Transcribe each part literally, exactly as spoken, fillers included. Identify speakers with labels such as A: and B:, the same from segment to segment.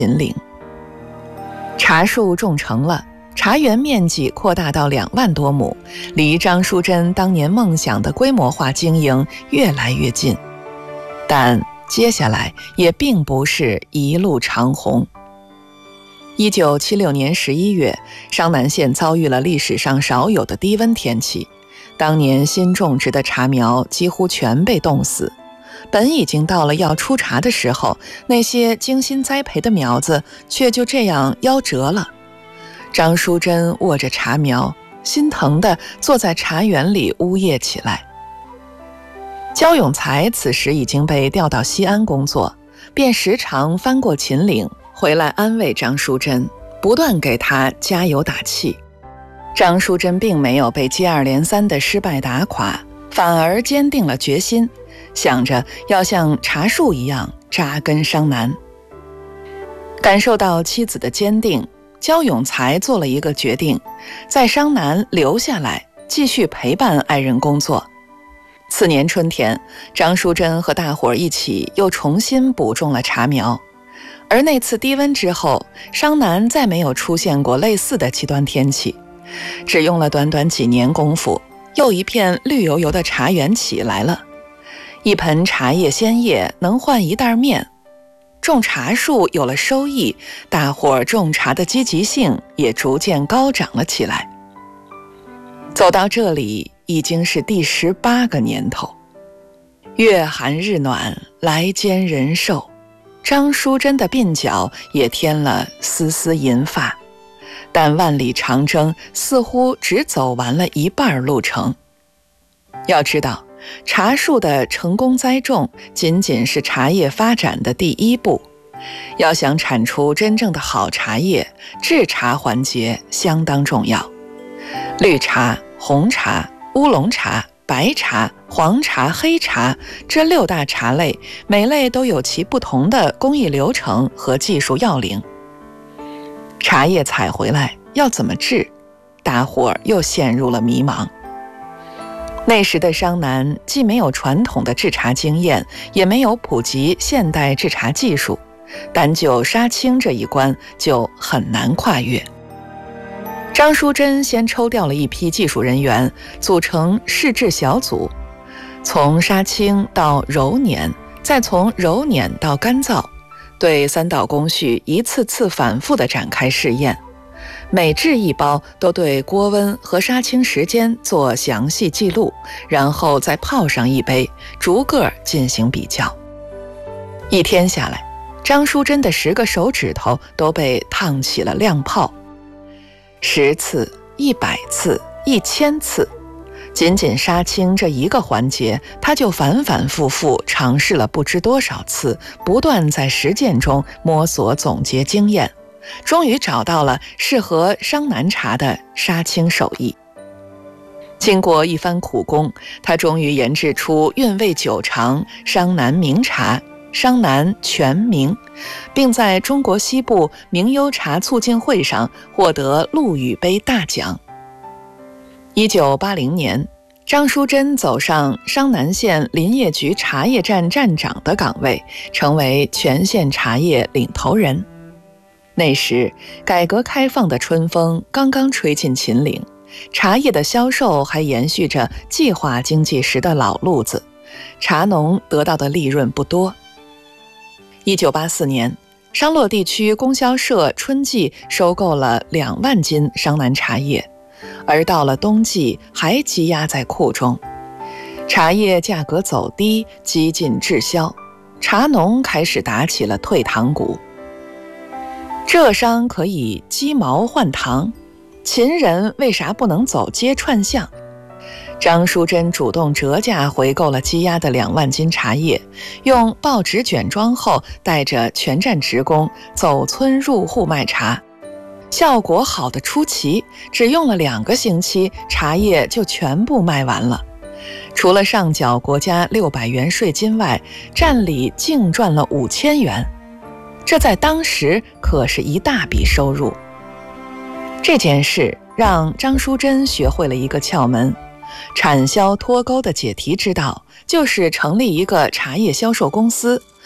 A: 秦岭。茶树种成了，茶园面积扩大到两万多亩，离张淑珍当年梦想的规模化经营越来越近。但接下来也并不是一路长虹。一九七六年十一月，商南县遭遇了历史上少有的低温天气，当年新种植的茶苗几乎全被冻死。本已经到了要出茶的时候，那些精心栽培的苗子却就这样夭折了。张淑珍握着茶苗，心疼地坐在茶园里呜咽起来。焦永才此时已经被调到西安工作，便时常翻过秦岭回来安慰张淑珍，不断给她加油打气。张淑珍并没有被接二连三的失败打垮，反而坚定了决心，想着要像茶树一样扎根商南。感受到妻子的坚定，焦永才做了一个决定，在商南留下来继续陪伴爱人工作。次年春天，张淑珍和大伙儿一起又重新补种了茶苗。而那次低温之后，商南再没有出现过类似的极端天气，只用了短短几年功夫，又一片绿油油的茶园起来了。一盆茶叶鲜叶能换一袋面，种茶树有了收益，大伙儿种茶的积极性也逐渐高涨了起来。走到这里已经是第十八个年头，月寒日暖，来兼人寿。张淑珍的鬓角也添了丝丝银发，但万里长征似乎只走完了一半路程。要知道，茶树的成功栽种仅仅是茶叶发展的第一步，要想产出真正的好茶叶，制茶环节相当重要。绿茶、红茶、乌龙茶、白茶、黄茶、黑茶这六大茶类，每类都有其不同的工艺流程和技术要领。茶叶采回来要怎么制，大伙儿又陷入了迷茫。那时的商南既没有传统的制茶经验，也没有普及现代制茶技术，单就杀青这一关就很难跨越。张淑珍先抽调了一批技术人员，组成试制小组，从杀青到揉捻，再从揉捻到干燥，对三道工序一次次反复地展开试验。每制一包都对锅温和杀青时间做详细记录，然后再泡上一杯，逐个进行比较。一天下来，张淑珍的十个手指头都被烫起了亮泡。十次、一百次、一千次，仅仅杀青这一个环节，他就反反复复尝试了不知多少次，不断在实践中摸索总结经验，终于找到了适合商南茶的杀青手艺。经过一番苦功，他终于研制出韵味久长商南名茶商南全名，并在中国西部名优茶促进会上获得陆羽杯大奖。一九八零年，张淑珍走上商南县林业局茶叶站站长的岗位，成为全县茶叶领头人。那时，改革开放的春风刚刚吹进秦岭，茶叶的销售还延续着计划经济时的老路子，茶农得到的利润不多。一九八四年，商洛地区供销社春季收购了两万斤商南茶叶，而到了冬季还积压在库中。茶叶价格走低，几近滞销，茶农开始打起了退堂鼓。浙商可以鸡毛换糖，秦人为啥不能走街串巷？张淑珍主动折价回购了积压的两万斤茶叶，用报纸卷装后，带着全站职工走村入户卖茶，效果好得出奇，只用了两个星期，茶叶就全部卖完了。除了上缴国家六百元税金外，站里净赚了五千元，这在当时可是一大笔收入。这件事让张淑珍学会了一个窍门，产销脱钩的解题之道，就是成立一个茶叶销售公司，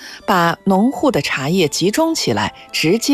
A: 把农户的茶叶集中起来，直接